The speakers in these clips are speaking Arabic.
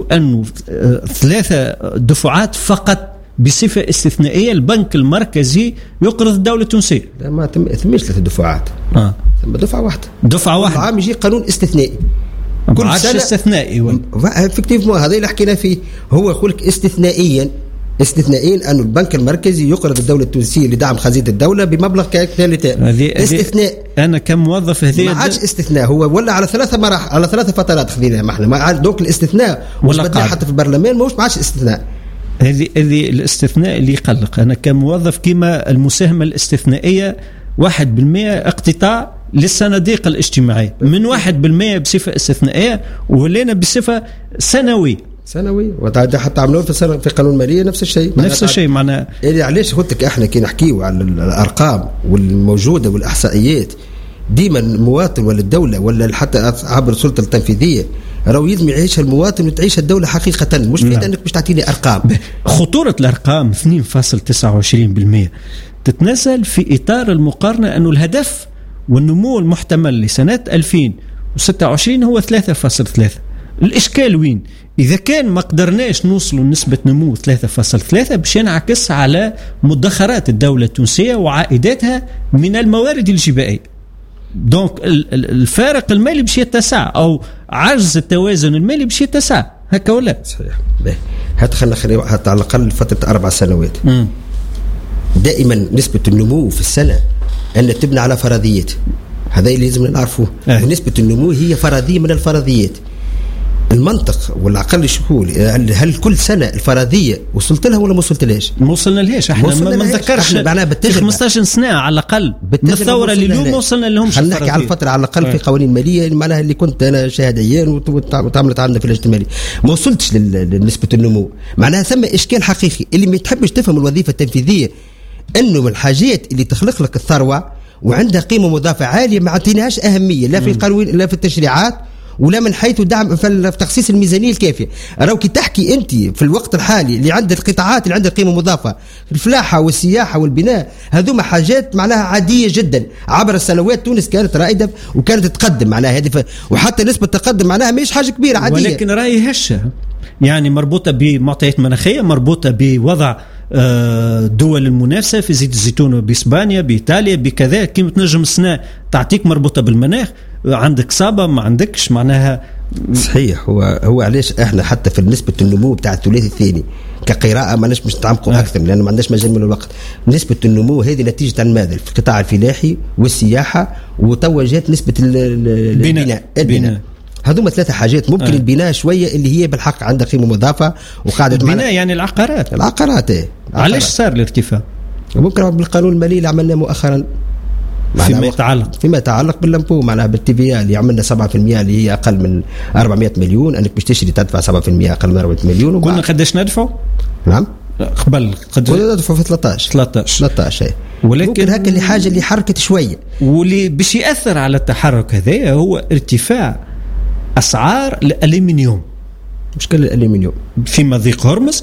أنه 3 دفعات فقط بصفة استثنائية البنك المركزي يقرض الدولة التونسية. لا ما ثمش 3 دفعات، ثم دفعة واحدة. دفعة واحدة. عام يجي قانون استثنائي كل سنة استثنائي. افكتيفمون هذا اللي حكينا فيه، هو يقول لك استثنائيا أن البنك المركزي يقرض الدولة التونسية لدعم خزينة الدولة بمبلغ كالتالي. استثناء. أنا كموظف هذه ما عادش استثناء، هو ولا على 3 مراحل، على 3 فترات خذينا ما احنا ما عاد دوك الاستثناء ولا حتى في البرلمان ما عادش استثناء. هذه الاستثناء اللي يقلق. أنا كموظف كما المساهمة الاستثنائية 1% اقتطاع للصناديق الاجتماعية، من 1% بصفة استثنائية ولينا بصفة سنوي. وهذا حتى عملوه في قانون المالية نفس الشيء. معناه اللي علاش قلت لك احنا كي نحكيو على الارقام والموجودة والاحصائيات، ديما المواطن ولا الدولة ولا حتى عبر السلطة التنفيذية راهو يلزم يعيشها المواطن وتعيش الدولة حقيقة، مش في انك مش تعطيني ارقام. خطورة الارقام 2.29% تتنزل في اطار المقارنة انه الهدف والنمو المحتمل لسنة 2026 هو 3.3. الإشكال وين؟ إذا كان ما قدرناش نوصلوا نسبة نمو 3.3 باش ينعكس على مدخرات الدولة التونسية وعائداتها من الموارد الجبائية. دونك الفارق المالي باش يتسع أو عجز التوازن المالي باش يتسع، هكا ولا؟ صحيح. هات خلينا حتى على الأقل فترة 4 سنوات. دائما نسبة النمو في السنة أن تبنى على فرضيات، هذا اللي لازم نعرفوه. ونسبة النمو هي فرضية من الفرضيات. المنطق والعقل شكول، هل كل سنة الفرضية وصلت لها ولا ما وصلت لهاش؟ ما وصلنا لهاش. احنا ما نذكرش 15 سنة على الأقل من الثورة اللي اليوم ما وصلنا لهمش. خلينا نحكي على الفترة على الأقل في قوانين مالية معناها اللي كنت أنا شاهد عيان وتعملت عندنا في اللجنة المالية، ما وصلتش لنسبة النمو. معناها ثم إشكال حقيقي. اللي ما تحبش تفهم الوظيفة التنفيذية أنه من الحاجات اللي تخلق لك الثروة وعندها قيمة مضافة عالية ما عطيناهاش أهمية لا في القانون لا في التشريعات ولا من حيث دعم في تخصيص الميزانية الكافية. راوكي تحكي أنت في الوقت الحالي اللي عند القطاعات اللي عندها قيمة مضافة، الفلاحة والسياحة والبناء، هذوما حاجات معناها عادية جدا. عبر السنوات تونس كانت رائدة وكانت تقدم معناها هذه، وحتى نسبة تقدم معناها مش حاجة كبيرة عادية. ولكن رأيي هشة يعني مربوطة بمعطيات مناخية، مربوطة بوضع دول المنافسة في زيت الزيتون بإسبانيا بإيطاليا بكذا. كيف تنجم السنة تعطيك مربوطة بالمناخ، عندك صابة ما عندكش معناها. صحيح. هو علاش احنا حتى في نسبة النمو بتاع الثلاثي الثاني كقراءة ما مش نتعمقوا أكثر لأنه ما عندناش مجال من الوقت. نسبة النمو هذه نتيجة الماذا في القطاع الفلاحي والسياحة وتوجات نسبة البناء. هذوما 3 حاجات. ممكن البناء شوية اللي هي بالحق عندها قيمة مضافة وقاعدة البناء يعني العقارات علاش صار الارتفاع؟ ممكن بالقانون المالي اللي عملناه مؤخرا فيما يتعلق باللمبو معناها بالتي اللي عملنا 7% اللي هي أقل من 400 مليون أنك باش تشتري تدفع 7% أقل من 400 مليون. كنا قداش ندفعوا؟ نعم قبل كنا ندفعوا في 13 ولكن هكا اللي حاجة اللي حركت شوية واللي باش يأثر على التحرك هذا هو ارتفاع أسعار الألمنيوم. مشكلة الألمنيوم في مضيق هرمز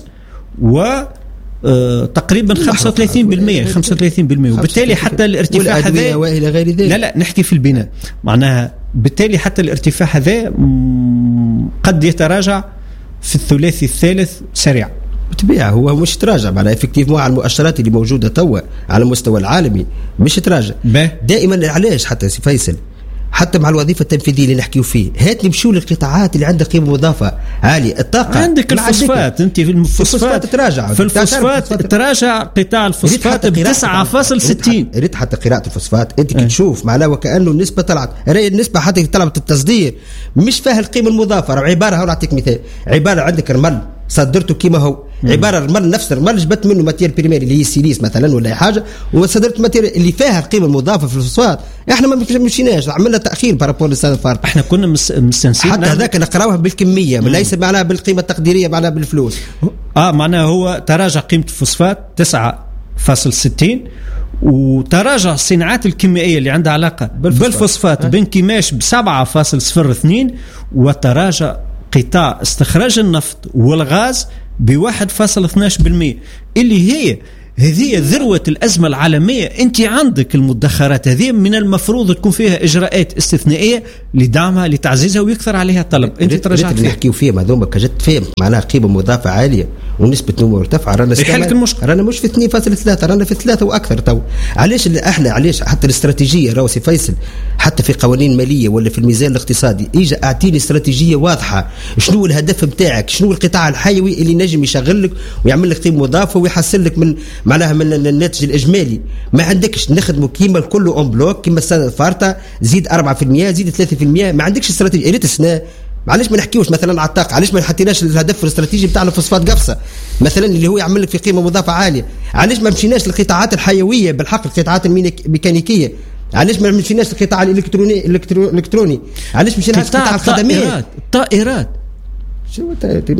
تقريبا 35% وبالتالي حتى الارتفاع هذا وإلى غير ذلك. لا نحكي في البناء معناها بالتالي حتى الارتفاع هذا قد يتراجع في الثلاثي الثالث سريع بطبيعة. هو مش تراجع معناها افكتيف مع المؤشرات اللي موجودة توا على المستوى العالمي مش تراجع دائما. علاش حتى سي فيصل حتى مع الوظيفة التنفيذية اللي نحكيو فيه هات نمشيو للقطاعات اللي عندها قيمة مضافة عالية. الطاقة عندك الفوسفات، انت في الفوسفات تراجع في الفوسفات تراجع قطاع الفوسفات ب 9.60. ريت حتى قراءة الفوسفات انت كي تشوف معناه وكأنه النسبة طلعت النسبة حتى طلعت التصدير مش فيها القيمة المضافة. عبارة هقول اعطيك مثال، عبارة عندك رمل صدرته كيما هو عبارة الرمل نفس الرمل جبت منه ماتير بريمير اللي هي السيليس مثلا ولا اي حاجة وصدرت ماتير اللي فيها القيمة المضافة في الفوسفات. احنا ما مشيناش عملنا تأخير بارابور للسنة الفارطة. احنا كنا مستنسين حتى هذاك نقراوها بالكمية ليس معناها بالقيمة التقديرية معناها بالفلوس. معناها هو تراجع قيمة الفوسفات 9.60 وتراجع الصناعات الكيميائية اللي عندها علاقة بالفوسفات بانكماش ب 7.02 وتراجع قطاع استخراج النفط والغاز ب 1.12% اللي هي هذه ذروة الأزمة العالمية. أنت عندك المدخرات هذه من المفروض تكون فيها إجراءات استثنائية لدعمها لتعزيزها ويكثر عليها الطلب. أنت ترجعت فيها نحكيو فيها هذوما كجت فيها معناها قيمة مضافة عالية ونسبة نمو مرتفعة. رانا مش في 2.3 رانا في 3 وأكثر. تو علاش احنا علاش حتى الاستراتيجية راهو سي فيصل حتى في قوانين مالية ولا في الميزان الاقتصادي إجا أعطيني استراتيجية واضحة. شنو الهدف بتاعك؟ شنو القطاع الحيوي اللي نجم يشغل لك ويعمل لك قيمة مضافة ويحسن لك من معناها من الناتج الإجمالي؟ ما عندكش نخدموا كيما الكل اون بلوك كيما السنة فارطة زيد 4% زيد 3%. ما عندكش استراتيجية. ريت السنة علاش ما نحكيوش مثلا على الطاقه؟ علاش ما حطيناش الهدف الاستراتيجي بتاعنا فوسفات قفصه مثلا اللي هو يعمل لك في قيمه مضافه عاليه؟ علاش ما مشيناش للقطاعات الحيويه بالحق القطاعات الميكانيكيه؟ علاش ما مشيناش للقطاع الالكتروني؟ علاش مشينا للقطاع الخدمات الطائرات؟ شو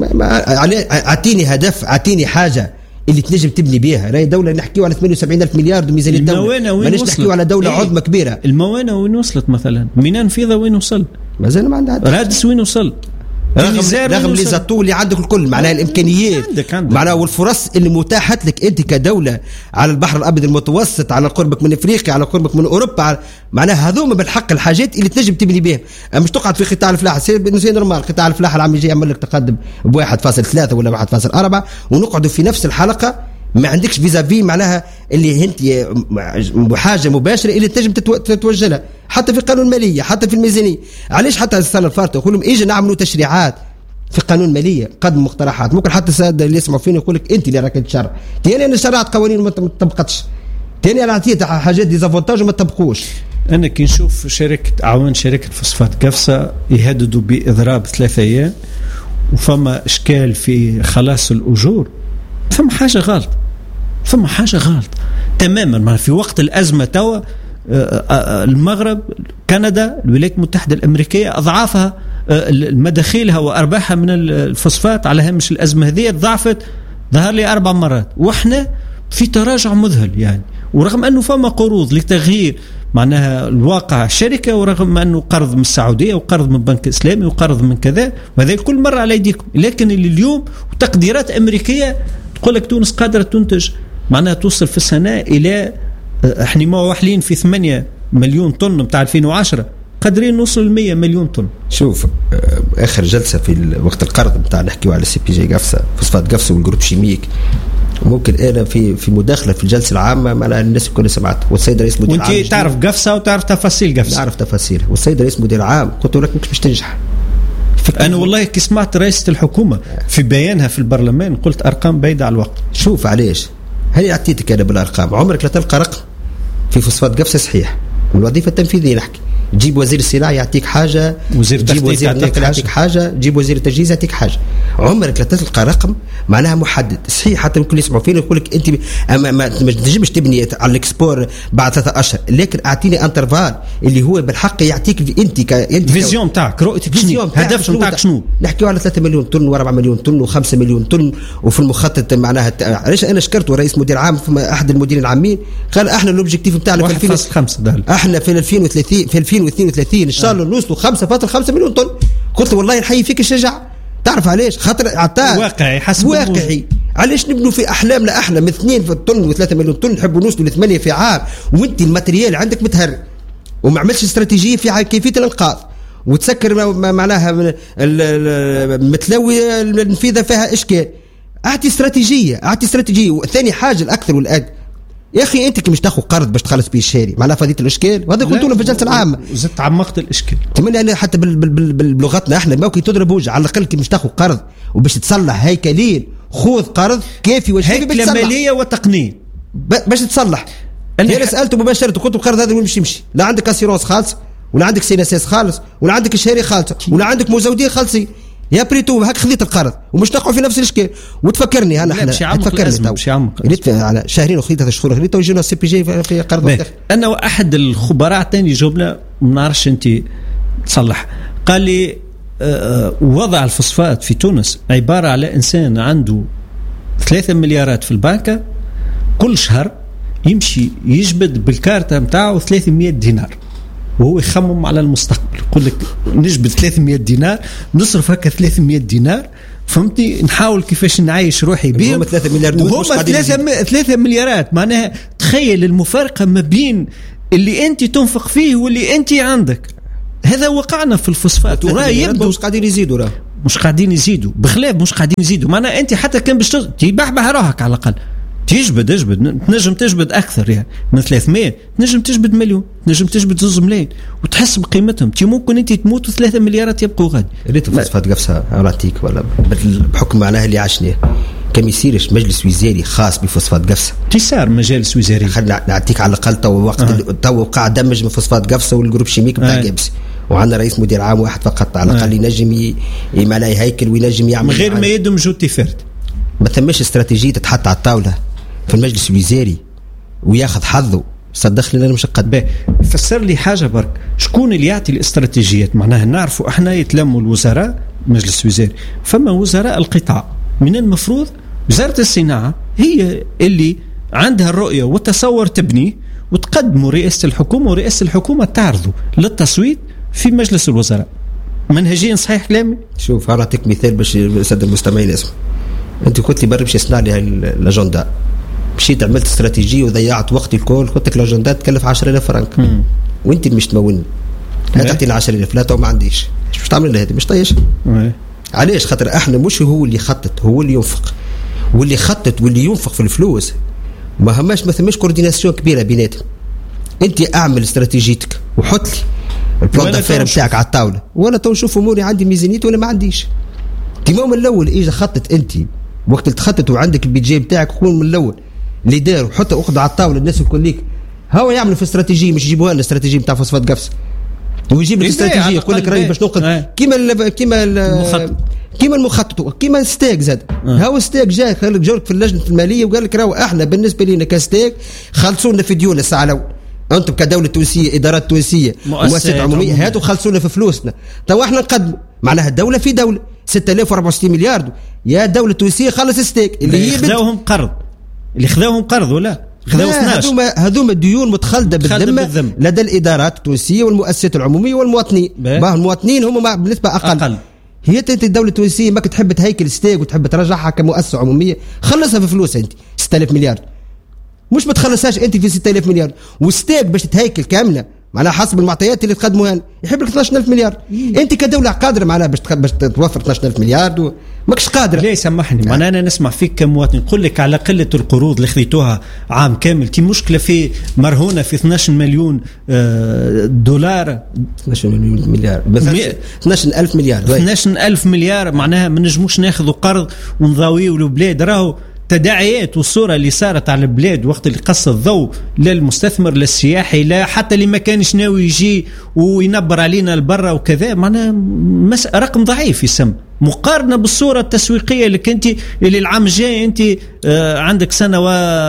اعطيني هدف، اعطيني حاجه اللي تنجم تبني بها. راهي دوله نحكيو على 78,000 مليار ميزانيه الدوله، ماناش نحكيو على دوله عظمى كبيره. الموانئ وين وصلت مثلا؟ ميناء فيضه وين وصل؟ مازال ما عندها رادس وين وصل؟ رغم لي زاتو اللي عندك الكل معناها الامكانيات معناها والفرص اللي متاحت لك انت كدوله على البحر الابيض المتوسط، على قربك من افريقيا، على قربك من اوروبا، معناها هذوما بالحق الحاجات اللي تنجم تبني بها. مش تقعد في قطاع الفلاحه سي نورمال. قطاع الفلاحه العام يجي يعمل لك تقدم ب 1.3 ولا 1.4 ونقعدوا في نفس الحلقه ما عندكش فيزافي معناها اللي انت حاجه مباشره اللي تنجم تتوجه لها حتى في قانون ماليه حتى في الميزانيه. علاش حتى السنه الفارطه يقول لهم اجي نعملوا تشريعات في قانون ماليه قدم مقترحات؟ ممكن حتى الساده اللي يسمعوا فينا يقول لك انت اللي راك تشرع، تاني انا شرعت قوانين ما طبقتش، تاني انا عطيت حاجات ديزافونتاج وما طبقوش. انا كي نشوف شركه فوسفات قفصه يهددوا باضراب 3 أيام وفما اشكال في خلاص الاجور، فما حاجه غلط تماما. ما في وقت الازمه توا المغرب، كندا، الولايات المتحده الامريكيه اضعافها مداخيلها وارباحها من الفوسفات على هامش الازمه هذه ضعفت ظهر لي 4 مرات، واحنا في تراجع مذهل يعني. ورغم انه فما قروض لتغيير معناها الواقع الشركه، ورغم انه قرض من السعوديه وقرض من بنك اسلامي وقرض من كذا، وهذا كل مره على يديكم. لكن اللي اليوم تقديرات امريكيه تقول لك تونس قادره تنتج معناها توصل في السنه الى احنا موحلين في 8 مليون طن بتاع 2010 قادرين نوصل ل 100 مليون طن. شوف اخر جلسه في وقت القرض بتاع نحكيو على سي بي جي قفصه فوسفات قفصه والجروب شيميك، ممكن انا في مداخله في الجلسه العامه مع الناس الكل سمعت، والسيد رئيس مدير العام وانت تعرف قفصه وتعرف تفاصيل قفصه. نعرف تفاصيل، والسيد رئيس مدير العام قلت له لك مش تنجح. انا والله كي سمعت رئيسة الحكومه في بيانها في البرلمان قلت ارقام بعيده على الوقت. شوف علاش هل اعطيتك انا بالارقام؟ عمرك لا تلقى رقم في فوسفات قفصه صحيح من الوظيفه التنفيذيه. نحكي جيب وزير الصناعه يعطيك حاجه، جيب وزير النقل يعطيك حاجه، جيب وزير التجهيز يعطيك حاجه. عمرك لا تلقى رقم معناها محدد صحيح. حتى الكل يسمعوا فينا يقول لك انت ما تنجمش تبني على الاكسبور بعد 3 أشهر، لكن اعطيني انترفال اللي هو بالحق يعطيك انت فيزيون تاعك، رؤيتك شنو، هدف نتاعك شنو. نحكيو على 3 مليون طن و4 مليون طن و5 مليون طن، وفي المخطط معناها علاش انا شكرت رئيس مدير عام في احد المديرين العامين قال احنا الاوبجيكتيف نتاعنا في 2005 احنا في 2030 في 2032 ان شاء الله نوصلوا 5.5 مليون طن. قلت والله نحيي فيك الشجاع. تعرف علاش؟ خاطر عطاه واقعي حسب واقعي. علاش نبنوا في احلامنا احنا من 2 طن و3 مليون طن نحبوا نوصلوا ل8 في عام، وانت الماتريال عندك متهر وما عملتش استراتيجيه في كيفيه الانقاذ، وتسكر معناها متلوي النفيذه فيها اشكال. اعطي استراتيجيه. وثاني حاجه الاكثر والأد يا اخي انت كي مش تاخذ قرض باش تخلص به الشاري معناها فضيله الاشكال، وهذا قلت له في الجلسه العامه زدت عمقت الاشكال. تمنى انا حتى بلغتنا احنا ممكن تضرب وجه على الاقل كي مش تاخذ قرض وباش تصلح هيكلين، خذ قرض كافي وشافي هيكله ماليه وتقنيه باش تصلح. انا سالته مباشره قلت له القرض هذا وين باش يمشي؟ لا عندك اسيرونس خالص، ولا عندك سيناسيس خالص، ولا عندك الشهري خالصه، ولا عندك مزودين خالصين. يا بريتو هاك خذيت القرض ومش نقعوا في نفس الاشكال. وتفكرني انا تفكرني مش عمق على شهرين وخذيت 3 شهور خذيت وجينا السي بي جي في قرض. انا واحد الخبراء ثاني جاوبنا ما نعرفش انت تصلح، قال لي وضع الفوسفات في تونس عباره على انسان عنده 3 مليارات في البنكه، كل شهر يمشي يجبد بالكارتة متاعه 300 دينار وهو يخمم على المستقبل، يقول لك نجبد 300 دينار نصرف هكا 300 دينار، فهمتي، نحاول كيفاش نعيش روحي بهم. 3 مليار وهم 3 مليارات. معناها تخيل المفارقة ما بين اللي أنت تنفق فيه واللي أنت عندك. هذا وقعنا في الفوسفات، وراه يبدو مش قاعدين يزيدوا، راه مش قاعدين يزيدوا، بخلاف مش قاعدين يزيدوا. معناها أنت حتى كان باش تبعبع راهك على الأقل اجبد تنجم تجبد أكثر، يعني من 300 تنجم تجبد مليون، تنجم تجبد 2 ملايين وتحس بقيمتهم. ممكن أنت تموت و3 مليارات يبقوا غادي. ريت الفوسفات قفصها أعطيك ولا بحكم معناها اللي عشناه كم يصيرش مجلس وزاري خاص بفوسفات قفصة. صار مجالس وزاري. خلينا نعطيك على الأقل تو وقت تو وقع دمج من فوسفات قفصة والجروب شيميك بتاع قبس، وعندنا رئيس مدير عام واحد فقط على الأقل ينجم معناها يهيكل وينجم يعمل غير ما يدمجوا تيفرت. ما ثمش استراتيجية تتحط على الطاولة في المجلس الوزاري وياخذ حظه. صدقني انا مش قد فسر لي حاجه برك، شكون اللي يعطي الاستراتيجيات؟ معناها نعرفوا احنا يتلموا الوزراء مجلس وزاري، فما وزراء القطاع، من المفروض وزاره الصناعه هي اللي عندها الرؤيه والتصور تبنيه وتقدموا رئاسه الحكومه، ورئاسه الحكومه تعرضه للتصويت في مجلس الوزراء. منهجيا صحيح كلامي؟ شوف اعطيك مثال باش يسد المستمعين اسمه. انت قلت لي برا باش يصنع لي الاجنده، مشيت عملت استراتيجيه وضيعت وقتي الكل، قلت لك الاجنده تكلف 10,000 فرنك وانت اللي مش تمولني، لا تعطيني 10,000 لا تو ما عنديش، مش تعمل لي هذه مش طيش. علاش؟ خاطر احنا مش هو اللي يخطط، هو اللي ينفق، واللي يخطط واللي ينفق في الفلوس ما ثماش كورديناسيون كبيره بيناتهم. انت اعمل استراتيجيتك وحط لي البلان دافير بتاعك على الطاوله، وانا تو نشوف اموري عندي ميزانيتي ولا ما عنديش. تمام من الاول اجا خطط انت وقت اللي تخطط وعندك البيدجي بتاعك، كون من الاول اللي دار حتى اخذ على الطاوله الناس الكل ليك هو يعمل في استراتيجيه، مش يجيبوها لنا استراتيجيه نتاع فوسفات قفص ويجيب لك استراتيجيه يقول لك راهي باش ننقذ كيما المخطط كيما ستيك زاد. هاو ستيك جاي خليك جورك في اللجنه الماليه وقال لك راهو احنا بالنسبه لنا كستيك خلصونا في ديون الساعه الاول، انتم كدوله تونسيه ادارات تونسيه مؤسسات عموميه هاتوا خلصونا في فلوسنا، تو احنا نقدموا معناها الدوله في دوله 6064 مليار يا الدوله التونسيه خلص ستيك اللي هي خذاوهم قرض ولا خذاو 12 هذوما الديون متخلده بالذمه لدى الادارات التونسيه والمؤسسات العموميه والمواطنين. المواطنين هم بنسبه اقل. هي الدوله التونسيه ماك تحب تهيكل ستيك وتحب ترجعها كمؤسسه عموميه، خلصها في فلوس انت 6000 مليار، مش ما تخلصهاش انت في 6000 مليار. وستيك باش تهيكل كامله معناها حسب المعطيات اللي تقدموها يحب لك 12000 مليار. انت كدوله قادره معناها باش توفر 12000 مليار ماكش قادره. ليه سمحني يعني. انا نسمع فيك كمواطن نقول لك على قله القروض اللي خذيتوها عام كامل، تي مشكله في مرهونه في 12 مليون دولار 12 مليون مليار 12000 مليار 12000 مليار معناها ما نجموش ناخذوا قرض ونضاويو البلاد. راهو تداعيات والصورة اللي صارت على البلاد وقت اللي قص الضوء للمستثمر للسياحي لا حتى اللي ما كانش ناوي يجي وينبر علينا البرة وكذا، معناها رقم ضعيف يسمى مقارنة بالصورة التسويقية اللي كنت اللي العام الجاي انت عندك سنة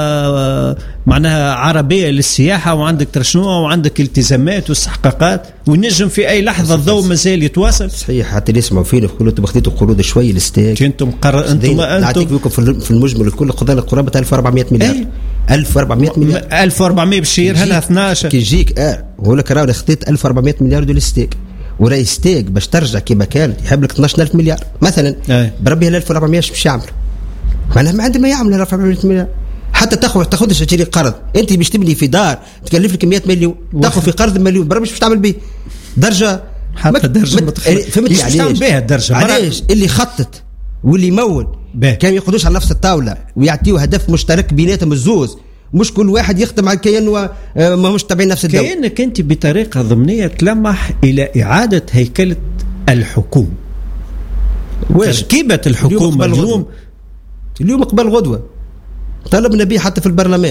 معناها عربية للسياحة وعندك ترشنوها وعندك التزامات واستحقاقات ونجم في اي لحظة الضوء مازال يتواصل. صحيح حتى اللي يسمعوا فينا يقولوا انتم خذيتوا قروض شوي للستيك، انتم نعطيك بكم في المجمل الكل قضينا قرابة 1400 مليار 1400 مليار 1400 بشير هلا 12 كي يجيك هو لك راهو خذيت 1400 مليار دول ستيك وراي ستيك باش ترجع كما كانت يحب لك 12000 مليار مثلا بربي 1400 باش يعمل معناها ما عنده ما يعمل 1400 مليار. حتى تاخذش تشتري قرض انت باش تبني في دار تكلف لك 100 مليون تاخذ في قرض مليون بربي باش تعمل به درجه حتى درجه فهمتني علاش بها الدرجه علاش اللي خطط واللي يمول كان يقعدوش على نفس الطاوله ويعطيوا هدف مشترك بيناتهم الزوز، مش كل واحد يخدم على كيان ماهوش تابعين نفس الدولة. كأنك انت بطريقه ضمنيه تلمح الى اعاده هيكله الحكومه. تركيبه الحكومه اليوم قبل غدوه طلبنا به حتى في البرلمان،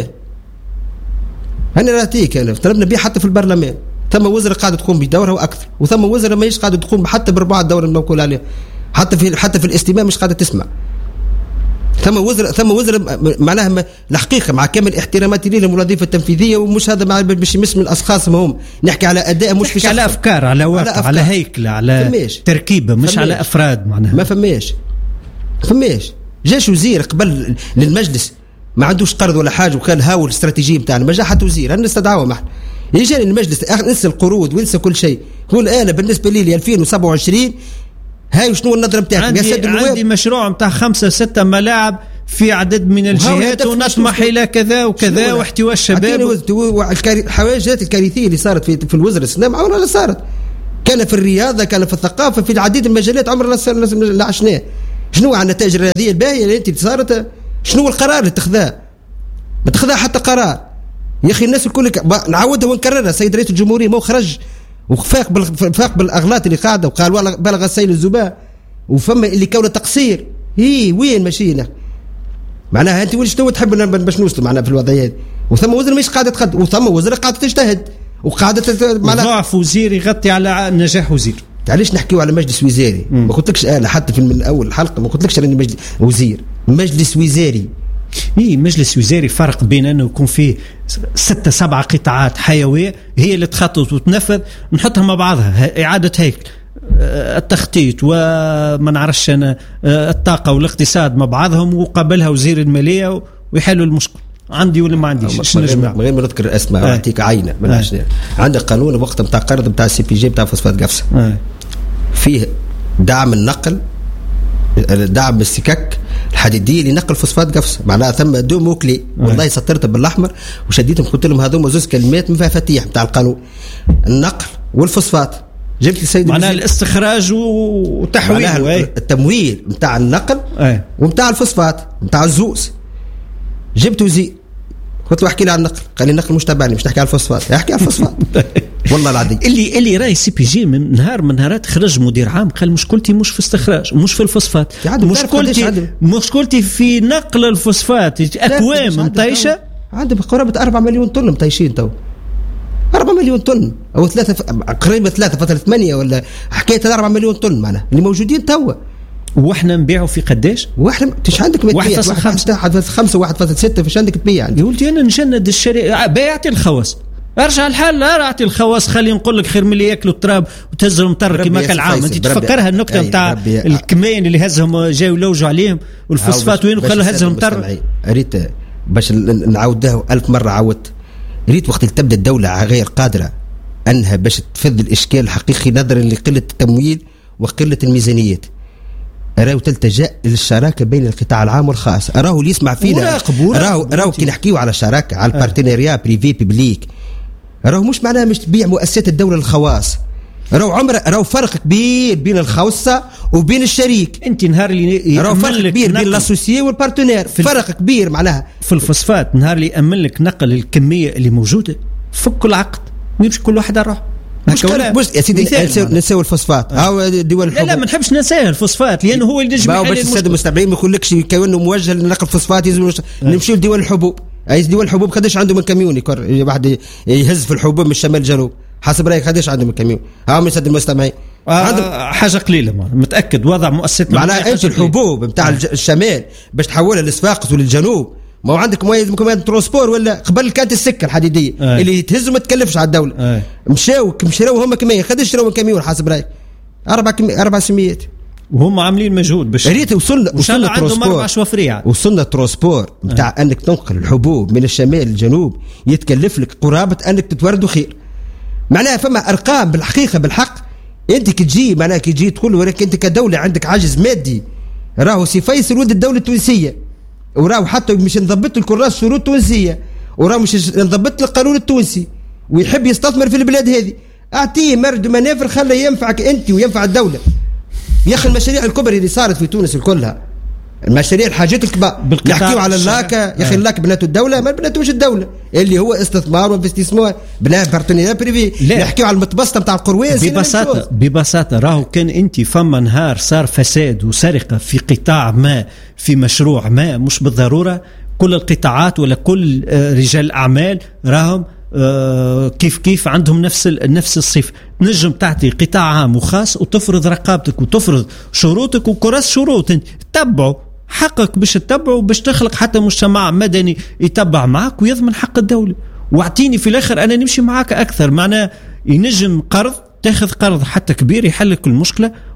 انا راتيك انا طلبنا به حتى في البرلمان، ثم وزراء قاعده تقوم بدورها واكثر، وثم وزراء ماهيش قاعده تقوم حتى بربع الدور الموكول عليه، حتى في الاستماع مش قاعده تسمع. ثم وزراء معناها الحقيقه مع كامل احتراماتي لهم الوظيفه التنفيذيه ومش هذا مع باش يمس من الاشخاص هم نحكي على اداء مش في على افكار على واقع على هيكله على تركيبه مش على افراد معناها ما فماش جاش وزير قبل للمجلس ما عندوش قرض ولا حاجه وكان هاول الاستراتيجيه بتاعنا ما جا حتى وزير انا نستدعوه يجي المجلس ننسى القروض وينسى كل شيء، يقول انا بالنسبه لي 2027 هاي شنو النظره نتاعك؟ عندي مشروع نتاع 5-6 ملاعب في عدد من الجهات ونطمح الى كذا وكذا واحتواء الشباب. الحاجات الكارثيه اللي صارت في الوزاره السلام عمرها لا صارت، كان في الرياضه، كان في الثقافه، في العديد من المجالات عمرنا لا عشناه. شنو على النتائج الرياضيه الباهيه اللي انت صارت؟ شنو القرار اللي اتخذاه؟ ما اتخذها حتى قرار يا اخي. الناس الكل نعودها ونكررها. سيد رئيس الجمهوريه ما خرج وفاق بالاغلاط اللي قاعده وقال بلغ السيل الزباء، وفما اللي كونه تقصير. هي وين ماشينا؟ معناها انت وين شنو تحب باش نوصل معناها في الوضعيه هذه؟ وثم وزير مش قاعده تقدم، وثم وزير قاعده تجتهد وقاعده معناها ضعف وزير يغطي على نجاح وزير. علاش نحكيو على مجلس وزاري؟ ما قلتلكش انا حتى في من اول الحلقه ما قلتلكش راني مجلس وزير، مجلس وزاري. مجلس وزاري فرق بين انه يكون فيه 6-7 قطاعات حيويه هي اللي تخطط وتنفذ، نحطها مع بعضها، اعاده هيكل، التخطيط وما نعرفش انا الطاقه والاقتصاد مع بعضهم، وقابلها وزير الماليه ويحلوا المشكل. عندي ولا ما عنديش؟ من غير ما نذكر الاسماء اعطيك عينه من عندك قانون وقت نتاع قرض نتاع السي بي جي نتاع فوسفات قفصه، فيه دعم النقل، دعم السكك الحديديه لنقل فوسفات قفصه. معناها ثم دو موكلي والله سطرتها بالاحمر وشديتهم قلت لهم هذوما زوز كلمات من فيها فتيح نتاع القانون، النقل والفوسفات. جبت السيد معناها الاستخراج وتحويل التمويل نتاع النقل ومتاع الفوسفات نتاع الزوز. جبت وزير قلت له احكي لي عن النقل، قال لي النقل مش تبعني، مش تحكي على الفوسفات، احكي على الفوسفات. والله العظيم اللي راي سي بي جي من نهار من نهارات خرج مدير عام قال مشكلتي مش في استخراج، مش في الفوسفات، مشكلتي في نقل الفوسفات. اكوام مطيشه عندهم قرابه 4 مليون طن مطيشين تو، 4 مليون طن او 3 قريبه 3.8 ولا حكايه 4 مليون طن معناها اللي موجودين توا. واحنا نبيعوا في قداش؟ واحنا مش عندك 1.5 1.6 فيش عندك تبيع عندي. يا ولدي انا نجند الشريعه بيعتي الخواص، ارجع الحال اعطي الخواص، خلي نقول لك خير من اللي ياكلوا التراب وتهزهم مطر كما كان العام. انت تفكرها النكته نتاع الكمين اللي هزهم جاوا يلوجوا عليهم والفوسفات وين وخلوا هزهم مطر. ريت باش نعاودها 1000 مره عاودت، ريت وقت تبدا الدوله غير قادره انها باش تفذ الاشكال الحقيقي نظرا لقله التمويل وقله الميزانيات، راهو تلتجأ للشراكه بين القطاع العام والخاص. راهو اللي يسمع فينا راهو كي نحكيو على شراكه على البارتنيريا بريفي بيبليك، راهو مش معناها مش تبيع مؤسسات الدوله للخواص، راهو فرق كبير بين الخاصه وبين الشريك. انت نهار اللي راهو فرق كبير بين الاسوسيي والبارتنير، فرق كبير معناها في الفوسفات. نهار اللي يامن لك نقل الكميه اللي موجوده فك العقد يمشي كل واحد يروح. مش يا سيدي نساو الفوسفات هاو دول الحبوب. لا ما نحبش ننساه الفوسفات لانه هو اللي ينجم يحل. باش الساده المستمعين ما يقولكش كانه موجه لنقل الفوسفات نمشيو لدول الحبوب. اي دول الحبوب قداش عندهم الكاميون واحد يهز في الحبوب من الشمال الجنوب، حسب رايك قداش عندهم الكاميون؟ ها من الساده المستمعين حاجه قليله متاكد وضع مؤسساتنا معناها انت الحبوب نتاع الشمال باش تحولها لصفاقس وللجنوب ما هو عندك ممكن ترونسبور ولا قبل كانت السكه الحديديه اللي تهز وما تكلفش على الدوله. مشاو هم كميه قداش شراو كاميون حسب رايك 4 سميات وهم عاملين مجهود باش ريت وصلنا ترونسبور. وصلنا ترونسبور نتاع انك تنقل الحبوب من الشمال للجنوب يتكلف لك قرابه انك تتوردوا خير. معناها فما ارقام بالحقيقه بالحق انت كتجي معناها كتجي تقول ولكن انت كدوله عندك عجز مادي. راهو سي فيصل ولد الدوله التونسيه وراهو حتى مش نضبط الكراس الشروط التونسيه وراهو مش نضبط القانون التونسي ويحب يستثمر في البلاد هذه، اعطيه مرد منافر خليه ينفعك انت وينفع الدوله. يا اخي المشاريع الكبرى اللي صارت في تونس كلها المشاريع الحاجات الكبار نحكيو على اللاكا يا اخي اللاكا بناته الدوله ما بناتوش الدوله اللي هو استثمار وانفستيسمون بلا بارتنيريا بريفي. نحكيو على المتبسطه نتاع القرويز ببساطه راهو كان انت فما نهار صار فساد وسرقه في قطاع ما في مشروع ما مش بالضروره كل القطاعات ولا كل رجال الاعمال راهم كيف عندهم نفس الصفه. نجم تعطي قطاع عام وخاص وتفرض رقابتك وتفرض شروطك وكرس شروط انت تتبعوا حقك باش تتبعوا باش تخلق حتى مجتمع مدني يتبع معك ويضمن حق الدوله. واعطيني في الاخر انا نمشي معك اكثر. معناه ينجم قرض تاخذ قرض حتى كبير يحل لك المشكله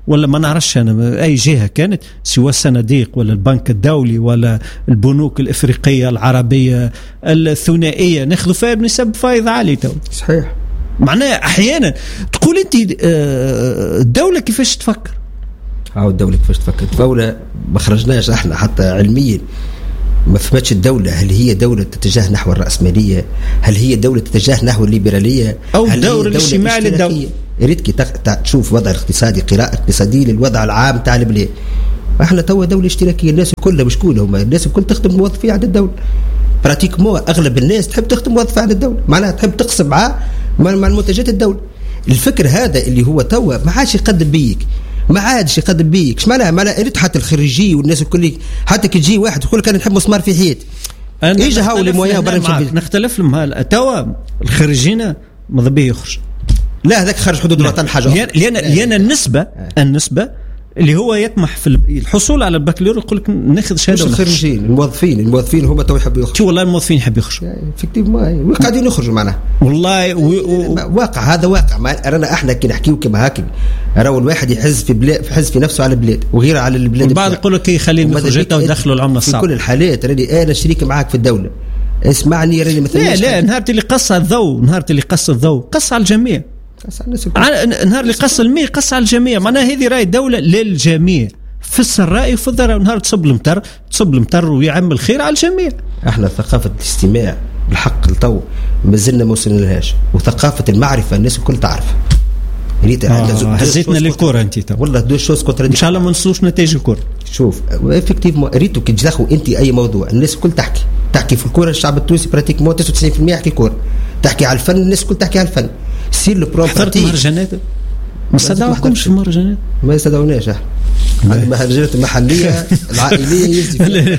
ولا ما نعرفش أنا أي جهة كانت سوى الصناديق ولا البنك الدولي ولا البنوك الإفريقية العربية الثنائية ناخذ فيها بنسب فايض عالي تو. صحيح. معناها أحيانا تقول أنت الدولة كيفاش تفكر؟ الدولة كيفاش تفكر؟ الدولة ما خرجناش احنا حتى علميا ما فهمتش الدولة. هل هي دولة تتجه نحو الرأسمالية؟ هل هي دولة تتجه نحو الليبرالية؟ أو الدور الاجتماعي للدولة؟ ريت كي تشوف وضع الاقتصادي، قراءة اقتصادية للوضع العام تاع البلاد. احنا توا دولة اشتراكية، الناس كلها مشكولة هما الناس الكل تخدم موظفين عند الدولة. براتيكمون اغلب الناس تحب تخدم موظفين عند الدولة، معناها تحب تقسم مع المنتجات الدولة. الفكر هذا اللي هو توا ما عادش يقدم بيك، ما عادش يقدم بيك. ايش معناها ريت حتى الخريجي والناس الكل حتى كي تجي واحد يقول لك انا نحب مسمار في حيط يجي هاو لي مويان برا نختلف لهم. توا الخريجين ماذا به يخرج؟ لا هذاك خارج حدود الوطن حاجه. لان النسبه اللي هو يطمح في الحصول على البكالوريا يقول لك ناخذ شهاده. الخريجين الموظفين هما تو يحبوا يخرجوا. والله الموظفين يحب يخرجوا افكتيفمون قاعدين يخرجوا معناها والله واقع. هذا واقع. رانا احنا كي نحكيو كما هكا راهو الواحد يحز في بلاد يحز في نفسه على البلاد وغير على البلاد. البعض يقول لك خلينا نخرج ويدخلوا العمله الصعبه. في كل الحالات راني انا شريك معاك في الدوله. اسمعني راني مثلا لا نهار اللي قص الضوء قص على الجميع. نهار اللي قص الماء قص على الجميع. معناها هذه راي الدولة للجميع في السراء وفي الضراء. نهار تصب المطر ويعمل الخير على الجميع. احنا ثقافة الاستماع بالحق التو مازلنا ما وصلنا لهاش. وثقافة المعرفة الناس الكل تعرف. هزيتنا للكورة انت والله دو شوز ان شاء الله ما نوصلوش نتائج الكورة. شوف افكتيفمون ريتو كي تدخلوا انت اي موضوع الناس الكل تحكي في الكورة. الشعب التونسي براتيكمون 99% يحكي كورة. تحكي على الفن الناس الكل تحكي على الفن. سير البروبرتي. حضرت مهرجانات؟ ما صدقوكمش في المهرجانات؟ ما يصدقوناش احنا. المهرجانات المحلية العائلية يزي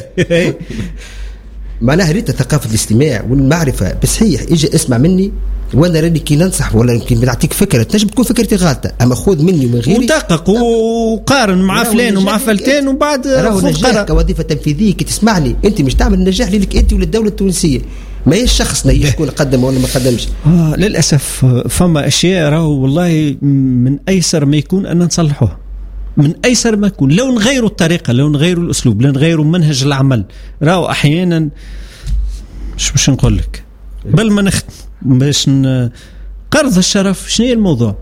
معناها ريت ثقافة الاستماع والمعرفة. بصحيح اجي اسمع مني وانا راني كي ننصح ولا يمكن نعطيك فكرة تنجم تكون فكرتي غلطة اما خذ مني ومن غيري ودقق وقارن مع فلان ومع فلتان وبعد خذ قرار. كوظيفة تنفيذية كي تسمعني انت مش تعمل النجاح لك انت وللدولة التونسية. ما هي شخصنا يكون قدم ولا ما قدمش. للأسف فما أشياء راهو والله من أيسر ما يكون أن نصلحوها. من أيسر ما يكون لو نغيروا الطريقة لو نغيروا الأسلوب لو نغيروا منهج العمل. راهو أحيانا مش باش نقول لك بل ما نختم باش قرض الشرف. شنو هي الموضوع؟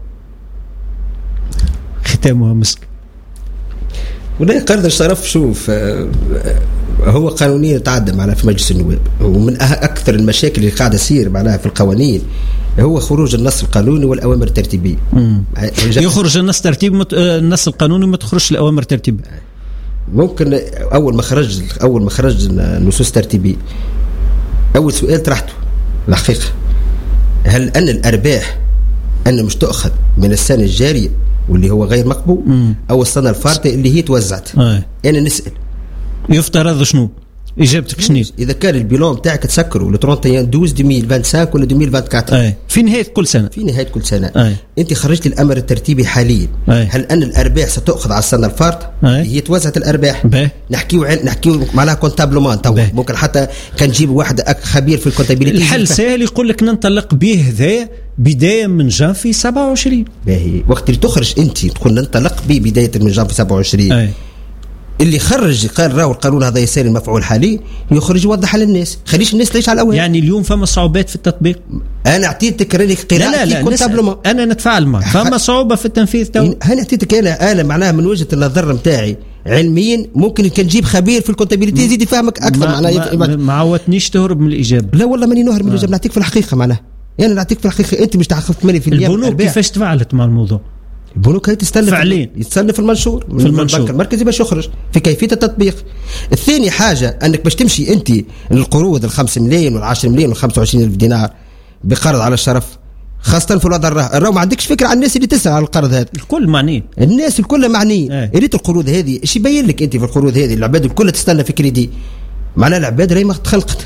ختامها مسك. ولا قرض الشرف شوف هو قانونيا تعدى معناها في مجلس النواب. ومن أكثر المشاكل اللي قاعدة تصير معناها في القوانين هو خروج النص القانوني والأوامر الترتيبية. يخرج النص القانوني وما تخرجش الأوامر الترتيبية. ممكن أول ما خرج النصوص الترتيبية أول سؤال طرحته الحقيقة هل أن الأرباح أن مش تأخذ من السنة الجارية واللي هو غير مقبول أو السنة الفارطة اللي هي توزعت. أنا نسأل يفترض شنو إجابتك شنو؟ إذا كان البيلون بتاعك تسكره ل 31/12/2025 ولا 2024 في نهاية كل سنة أنت خرجت الأمر الترتيبي حاليا. هل أن الأرباح ستأخذ على السنة الفارطة هي توزعت الأرباح؟ نحكيو معناها كونتابلومان تو ممكن حتى كان نجيب واحد خبير في الكونتابيليتي. الحل سهل يقول لك ننطلق به هذا بداية من جانفي 27. باهي وقت اللي تخرج أنت تقول ننطلق به بداية من جانفي 27 اللي خرج قال راهو القانون هذا يسير المفعول حالي يخرج يوضح للناس خليش الناس تعيش على الأول. يعني اليوم فما صعوبات في التطبيق. أنا أعطيتك قراءتي كونتابلومون. أنا نتفاعل معك فما صعوبة في التنفيذ تو. أنا أعطيتك أنا معناها من وجهة النظر متاعي علميا ممكن كان نجيب خبير في الكونتابيليتي يزيد يفهمك أكثر. معناها ما عودتنيش تهرب من الإجابة. لا والله ماني نهرب من الإجابة. نعطيك في الحقيقة معناها يعني نعطيك في الحقيقة أنت مش تاخذ 8% البنوك كيفاش تفاعلت مع الموضوع؟ البنوك هي تستنى في المنشور من البنك المركزي باش يخرج في كيفية التطبيق. الثاني حاجة أنك باش تمشي أنت القروض 5 ملايين وال10 ملايين وال25 ألف دينار بقرض على الشرف خاصة في الوضع الراهن ما عندكش فكرة عن الناس اللي تسأل على القرض هذا. الكل معنيين الناس الكل معنيين. ريت القروض هذه ايش يبين لك أنت في القروض هذه العباد الكل تستنى في كريدي معناها العباد راهي ما تخلقت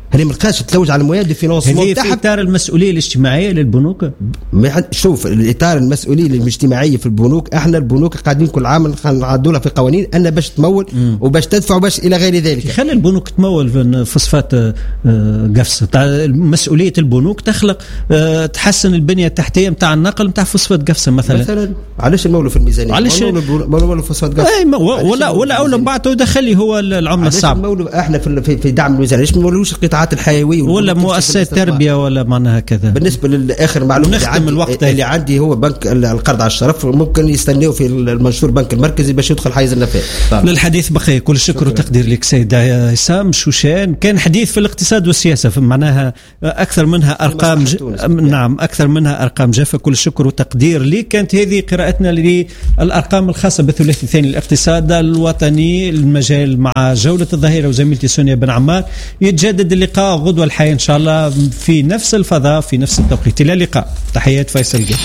هذه ما لقاش تلوج على المواد الفينانسمون هذه في اطار المسؤوليه الاجتماعيه للبنوك. شوف الاطار المسؤوليه الاجتماعيه في البنوك، احنا البنوك قاعدين كل عام نعدوا لها في قوانين ان باش تمول وباش تدفع وباش الى غير ذلك. خلي البنوك تمول في فوسفات قفص. مسؤوليه البنوك تخلق تحسن البنيه التحتيه نتاع النقل نتاع فوسفات قفص مثلا. علاش المولوا في الميزانيه؟ علاش مولوا فوسفات قفص؟ ولا اول من بعد دخلي هو العمله الصعبه. احنا في دعم الميزانيه ليش ما نولوش القطاعات الحيويه ولا مؤسسات تربيه ولا معناها كذا. بالنسبه للاخر معلومه اللي عندي هو بنك القرض على الشرف، ممكن يستناو في المنشور بنك المركزي باش يدخل حيز النفاذ. للحديث بقي كل الشكر والتقدير لك سيد عصام شوشان. كان حديث في الاقتصاد والسياسه معناها اكثر منها ارقام نعم اكثر منها ارقام جافه. كل الشكر والتقدير لك. كانت هذه قراءتنا للارقام الخاصه بالثلاثي الثاني الاقتصاد الوطني المجال مع جوله الظهيره وزميلتي سونيا بن عمار. يتجدد اللقاء غدوه الحياه ان شاء الله في نفس الفضاء في نفس التوقيت. الى اللقاء. تحيات فيصل جيش.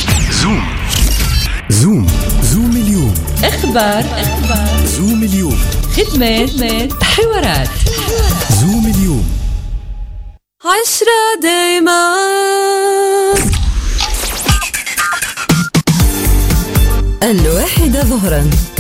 زوم اليوم. اخبار زوم اليوم. خدمات حوارات زوم اليوم. 10 دايما 1 ظهرا.